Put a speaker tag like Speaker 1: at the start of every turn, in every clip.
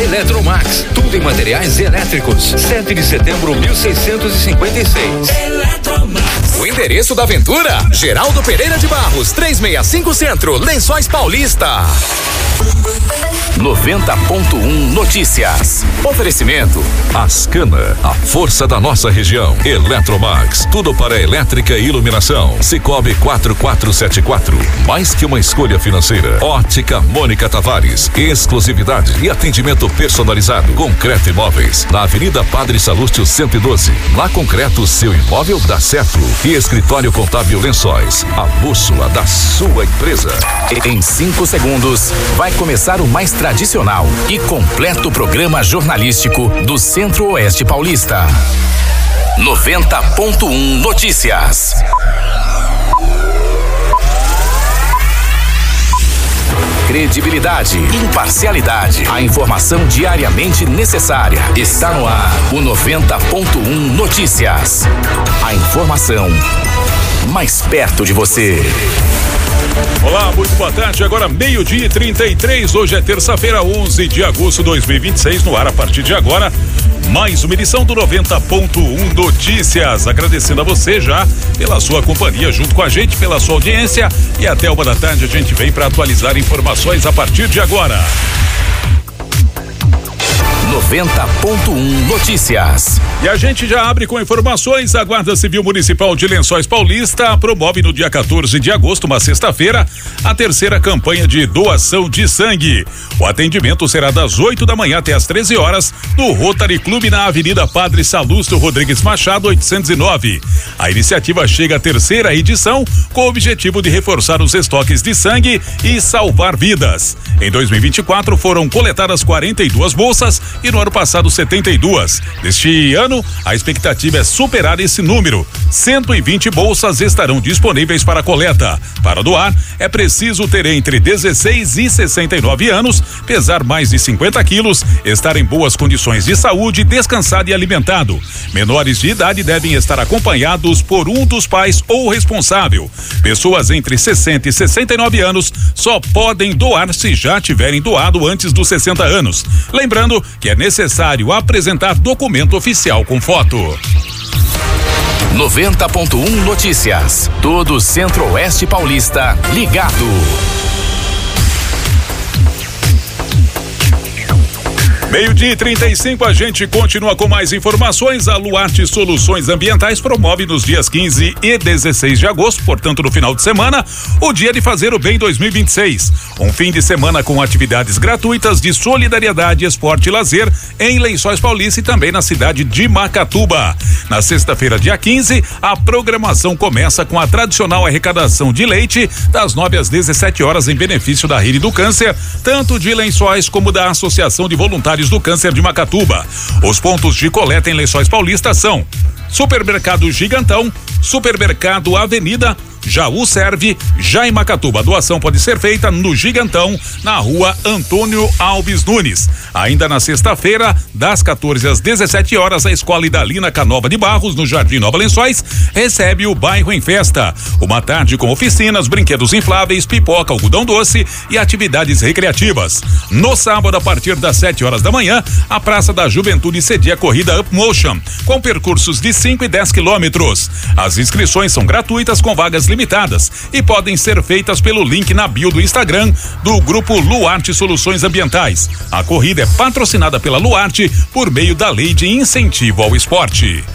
Speaker 1: Eletromax, tudo em materiais elétricos. 7 de setembro, 1656.
Speaker 2: Eletromax. O endereço da aventura? Geraldo Pereira de Barros, 365 Centro, Lençóis Paulista. 90.1 Notícias. Oferecimento
Speaker 3: Ascana, a força da nossa região. Eletromax, tudo para elétrica e iluminação. Cicobi 4474, mais que uma escolha financeira. Ótica Mônica Tavares, exclusividade e atendimento personalizado. Concreto Imóveis, na Avenida Padre Salúcio 112. Na Concreto, seu imóvel dá certo. E Escritório Contábil Lençóis, a bússola da sua empresa.
Speaker 2: Em 5 segundos, vai começar o mais tradicional e completo programa jornalístico do Centro-Oeste Paulista. 90.1 Notícias. Credibilidade, imparcialidade, a informação diariamente necessária. Está no ar o 90.1 Notícias. A informação mais perto de você.
Speaker 4: Olá, muito boa tarde. Agora 12:33. Hoje é terça-feira, 11 de agosto de 2026. No ar a partir de agora, mais uma edição do 90.1 Notícias. Agradecendo a você já pela sua companhia junto com a gente, pela sua audiência. E até 1h da tarde a gente vem para atualizar informações a partir de agora.
Speaker 2: 90.1 Notícias.
Speaker 4: E a gente já abre com informações. A Guarda Civil Municipal de Lençóis Paulista promove no dia 14 de agosto, uma sexta-feira, a terceira campanha de doação de sangue. O atendimento será das 8 da manhã até as 13 horas no Rotary Clube na Avenida Padre Salúcio Rodrigues Machado, 809. A iniciativa chega à terceira edição com o objetivo de reforçar os estoques de sangue e salvar vidas. Em 2024 foram coletadas 42 bolsas e no ano passado 72. Neste ano, a expectativa é superar esse número. 120 bolsas estarão disponíveis para coleta. Para doar, é preciso ter entre 16 e 69 anos, pesar mais de 50 quilos, estar em boas condições de saúde, descansado e alimentado. Menores de idade devem estar acompanhados por um dos pais ou responsável. Pessoas entre 60 e 69 anos só podem doar se já tiverem doado antes dos 60 anos. Lembrando que é necessário apresentar documento oficial com foto.
Speaker 2: 90.1 Notícias. Todo o Centro-Oeste Paulista ligado.
Speaker 4: Meio-dia e 35, a gente continua com mais informações. A Luarte Soluções Ambientais promove nos dias 15 e 16 de agosto, portanto no final de semana, o Dia de Fazer o Bem 2026. Um fim de semana com atividades gratuitas de solidariedade, esporte e lazer em Lençóis Paulista e também na cidade de Macatuba. Na sexta-feira, dia 15, a programação começa com a tradicional arrecadação de leite das 9 às 17 horas em benefício da Rede do Câncer, tanto de Lençóis como da Associação de Voluntários do Câncer de Macatuba. Os pontos de coleta em Lençóis Paulista são Supermercado Gigantão, Supermercado Avenida, Jaú Serve, já em Macatuba. A doação pode ser feita no Gigantão, na rua Antônio Alves Nunes. Ainda na sexta-feira, das 14 às 17 horas, a Escola Idalina Canova de Barros, no Jardim Nova Lençóis, recebe o bairro em festa. Uma tarde com oficinas, brinquedos infláveis, pipoca, algodão doce e atividades recreativas. No sábado, a partir das 7 horas da manhã, a Praça da Juventude cedia a corrida Up Motion, com percursos de 5 e 10 quilômetros. As inscrições são gratuitas com vagas limitadas e podem ser feitas pelo link na bio do Instagram do Grupo Luarte Soluções Ambientais. A corrida é patrocinada pela Luarte por meio da Lei de Incentivo ao Esporte.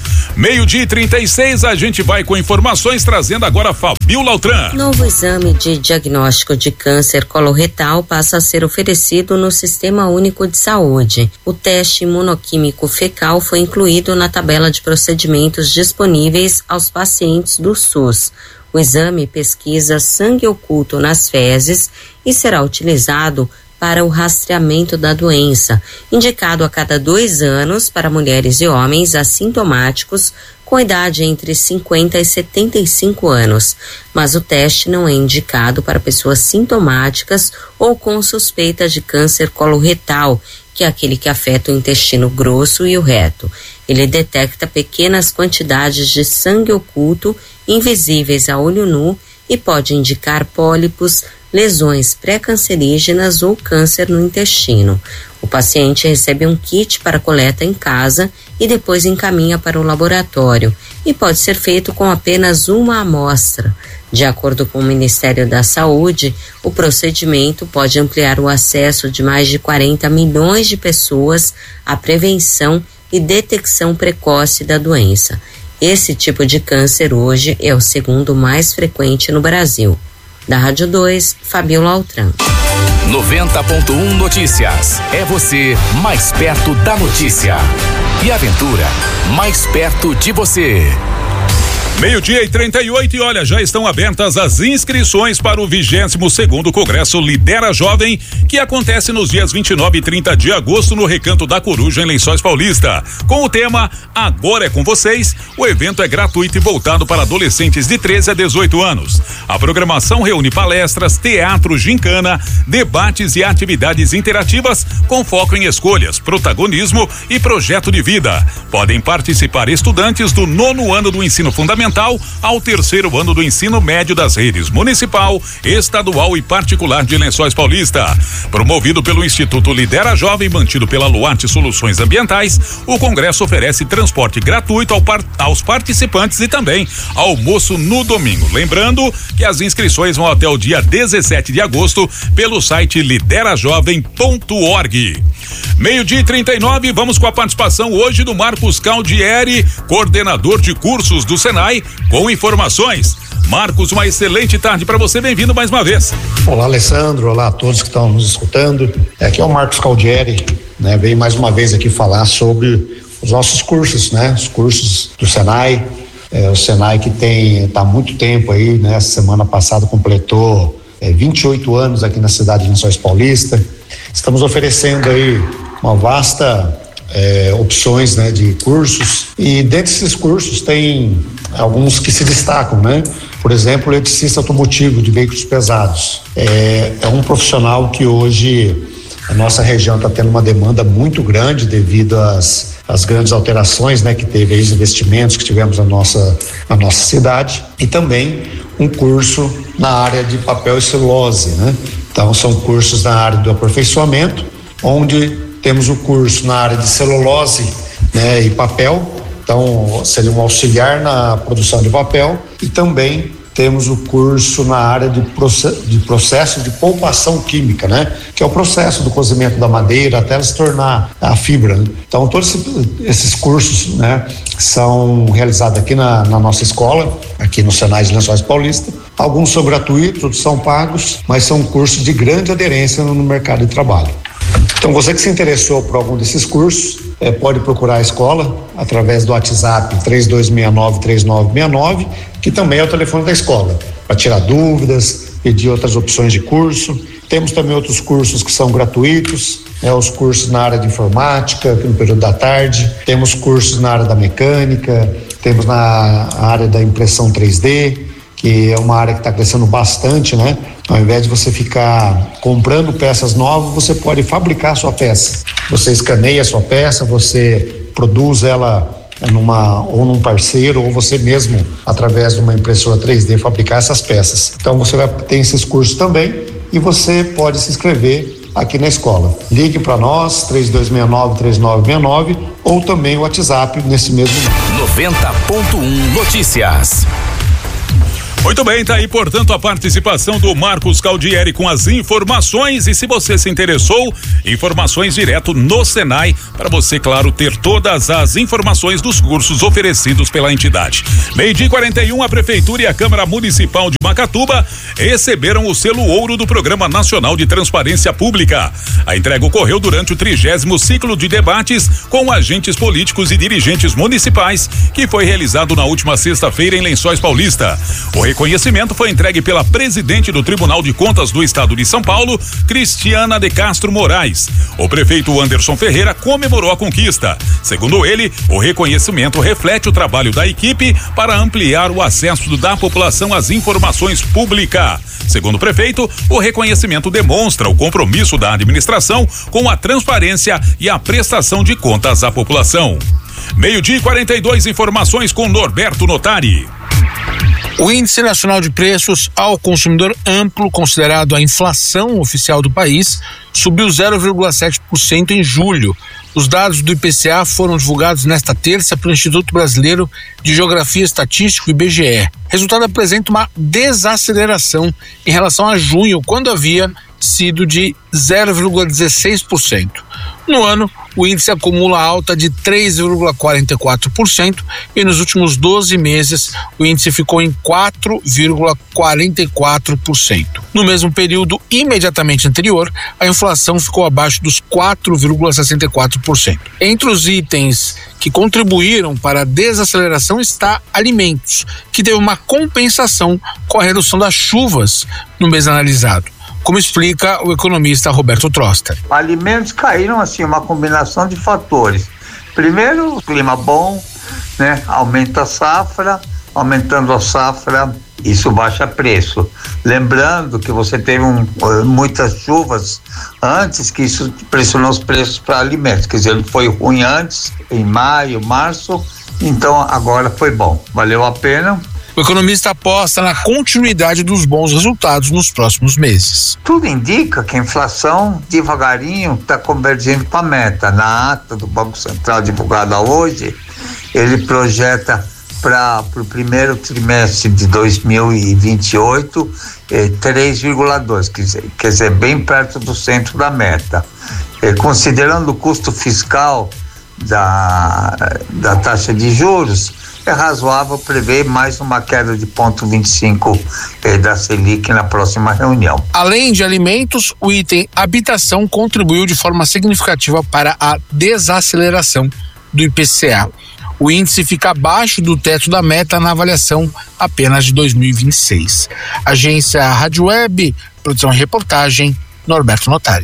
Speaker 4: 12:36, a gente vai com informações trazendo agora Fabiola Altran.
Speaker 5: Novo exame de diagnóstico de câncer coloretal passa a ser oferecido no Sistema Único de Saúde. O teste imunoquímico fecal foi incluído na tabela de procedimentos disponíveis aos pacientes do SUS. O exame pesquisa sangue oculto nas fezes e será utilizado para o rastreamento da doença, indicado a cada 2 anos para mulheres e homens assintomáticos com idade entre 50 e 75 anos, mas o teste não é indicado para pessoas sintomáticas ou com suspeita de câncer coloretal, que é aquele que afeta o intestino grosso e o reto. Ele detecta pequenas quantidades de sangue oculto invisíveis a olho nu e pode indicar pólipos, lesões pré-cancerígenas ou câncer no intestino. O paciente recebe um kit para coleta em casa e depois encaminha para o laboratório e pode ser feito com apenas uma amostra. De acordo com o Ministério da Saúde, o procedimento pode ampliar o acesso de mais de 40 milhões de pessoas à prevenção e detecção precoce da doença. Esse tipo de câncer hoje é o segundo mais frequente no Brasil. Da Rádio 2, Fabiola Altran.
Speaker 2: 90.1 Notícias. É você mais perto da notícia. E Aventura, mais perto de você.
Speaker 4: 12:38 e olha, já estão abertas as inscrições para o 22º Congresso Lidera Jovem, que acontece nos dias 29 e 30 de agosto no Recanto da Coruja, em Lençóis Paulista. Com o tema Agora é com vocês, o evento é gratuito e voltado para adolescentes de 13 a 18 anos. A programação reúne palestras, teatro, gincana, debates e atividades interativas com foco em escolhas, protagonismo e projeto de vida. Podem participar estudantes do 9º ano do ensino fundamental ao 3º ano do ensino médio das redes municipal, estadual e particular de Lençóis Paulista. Promovido pelo Instituto Lidera Jovem, mantido pela Luarte Soluções Ambientais, o congresso oferece transporte gratuito aos participantes e também almoço no domingo. Lembrando que as inscrições vão até o dia 17 de agosto pelo site liderajovem.org. 12:39, vamos com a participação hoje do Marcos Caldieri, coordenador de cursos do Senai, com informações. Marcos, uma excelente tarde para você, bem-vindo mais uma vez.
Speaker 6: Olá, Alessandro, olá a todos que estão nos escutando. Aqui é o Marcos Caldieri, né? Veio mais uma vez aqui falar sobre os nossos cursos, né? Os cursos do Senai, o Senai que tá há muito tempo aí, né? Essa semana passada completou 28 anos aqui na cidade de Lençóis Paulista. Estamos oferecendo aí uma vasta opções, né, de cursos, e dentre esses cursos tem alguns que se destacam, né? Por exemplo, o eletricista automotivo de veículos pesados é um profissional que hoje a nossa região está tendo uma demanda muito grande devido às grandes alterações, né, que teve aí, os investimentos que tivemos na nossa cidade, e também um curso na área de papel e celulose, né? Então são cursos na área do aperfeiçoamento, onde temos o curso na área de celulose, né, e papel, então seria um auxiliar na produção de papel, e também temos o curso na área de processo de polpação química, né? Que é o processo do cozimento da madeira até ela se tornar a fibra, né? Então todos esses cursos, né, são realizados aqui na nossa escola, aqui no Senai de Lençóis Paulista. Alguns são gratuitos, outros são pagos, mas são cursos de grande aderência no mercado de trabalho. Então você que se interessou por algum desses cursos, pode procurar a escola através do WhatsApp 3269-3969, que também é o telefone da escola, para tirar dúvidas, pedir outras opções de curso. Temos também outros cursos que são gratuitos, os cursos na área de informática, no período da tarde, temos cursos na área da mecânica, temos na área da impressão 3D, que é uma área que está crescendo bastante, né? Ao invés de você ficar comprando peças novas, você pode fabricar a sua peça. Você escaneia a sua peça, você produz ela num parceiro, ou você mesmo, através de uma impressora 3D, fabricar essas peças. Então você vai ter esses cursos também e você pode se inscrever aqui na escola. Ligue para nós, 3269-3969, ou também o WhatsApp nesse mesmo número.
Speaker 2: 90.1 Notícias.
Speaker 4: Muito bem, tá aí, portanto, a participação do Marcos Caldieri com as informações, e se você se interessou, informações direto no Senai, para você, claro, ter todas as informações dos cursos oferecidos pela entidade. 12:41, a Prefeitura e a Câmara Municipal de Macatuba receberam o selo ouro do Programa Nacional de Transparência Pública. A entrega ocorreu durante o 30º ciclo de debates com agentes políticos e dirigentes municipais, que foi realizado na última sexta-feira em Lençóis Paulista. O reconhecimento foi entregue pela presidente do Tribunal de Contas do Estado de São Paulo, Cristiana de Castro Moraes. O prefeito Anderson Ferreira comemorou a conquista. Segundo ele, o reconhecimento reflete o trabalho da equipe para ampliar o acesso da população às informações públicas. Segundo o prefeito, o reconhecimento demonstra o compromisso da administração com a transparência e a prestação de contas à população. 12:42, informações com Norberto Notari.
Speaker 7: O Índice Nacional de Preços ao Consumidor Amplo, considerado a inflação oficial do país, subiu 0,7% em julho. Os dados do IPCA foram divulgados nesta terça pelo Instituto Brasileiro de Geografia e Estatística, IBGE. O resultado apresenta uma desaceleração em relação a junho, quando havia sido de 0,16%. No ano, o índice acumula alta de 3,44% e nos últimos 12 meses o índice ficou em 4,44%. No mesmo período imediatamente anterior, a inflação ficou abaixo dos 4,64%. Entre os itens que contribuíram para a desaceleração está alimentos, que teve uma compensação com a redução das chuvas no mês analisado, como explica o economista Roberto Troster.
Speaker 8: Alimentos caíram assim, uma combinação de fatores. Primeiro, o clima bom, né? Aumenta a safra, aumentando a safra, isso baixa preço. Lembrando que você teve muitas chuvas antes, que isso pressionou os preços para alimentos, quer dizer, foi ruim antes, em maio, março, então agora foi bom, valeu a pena.
Speaker 7: O economista aposta na continuidade dos bons resultados nos próximos meses.
Speaker 8: Tudo indica que a inflação devagarinho está convergindo para a meta. Na ata do Banco Central divulgada hoje, ele projeta para o primeiro trimestre de 2028 3,2, quer dizer, bem perto do centro da meta. Considerando o custo fiscal da taxa de juros, é razoável prever mais uma queda de 0,25 da Selic na próxima reunião.
Speaker 7: Além de alimentos, o item habitação contribuiu de forma significativa para a desaceleração do IPCA. O índice fica abaixo do teto da meta na avaliação apenas de 2026. Agência Rádio Web, produção e reportagem, Norberto Notari.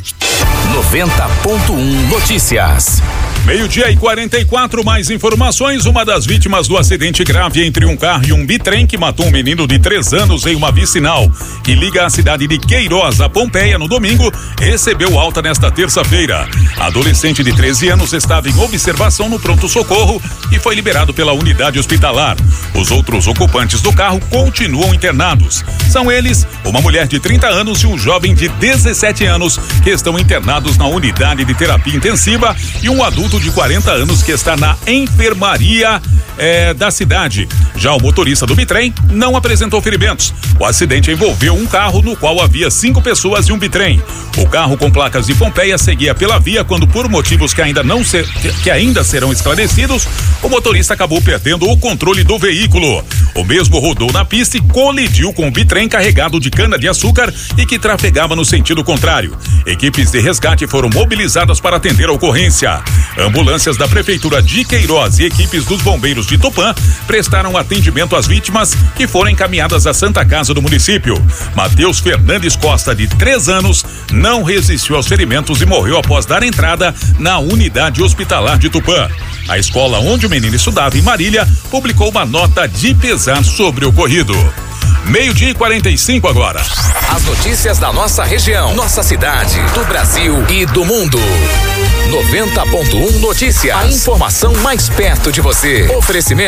Speaker 2: 90.1 Notícias.
Speaker 4: 12:44, mais informações. Uma das vítimas do acidente grave entre um carro e um bitrem que matou um menino de 3 anos em uma vicinal que liga a cidade de Queiroz a Pompeia no domingo, recebeu alta nesta terça-feira. A adolescente de 13 anos estava em observação no pronto-socorro e foi liberado pela unidade hospitalar. Os outros ocupantes do carro continuam internados. São eles uma mulher de 30 anos e um jovem de 17 anos que estão internados na unidade de terapia intensiva e um adulto de 40 anos que está na enfermaria da cidade. Já o motorista do bitrem não apresentou ferimentos. O acidente envolveu um carro no qual havia 5 pessoas e um bitrem. O carro com placas de Pompeia seguia pela via quando, por motivos que ainda serão esclarecidos, o motorista acabou perdendo o controle do veículo. O mesmo rodou na pista e colidiu com o bitrem carregado de cana-de-açúcar e que trafegava no sentido contrário. Equipes de resgate foram mobilizadas para atender a ocorrência. Ambulâncias da Prefeitura de Queiroz e equipes dos bombeiros de Tupã prestaram atendimento às vítimas que foram encaminhadas à Santa Casa do município. Matheus Fernandes Costa, de 3 anos, não resistiu aos ferimentos e morreu após dar entrada na unidade hospitalar de Tupã. A escola onde o menino estudava, em Marília, publicou uma nota de pesar sobre o ocorrido. 12:45 agora.
Speaker 2: As notícias da nossa região, nossa cidade, do Brasil e do mundo. 90.1 Notícias. A informação mais perto de você. Oferecimento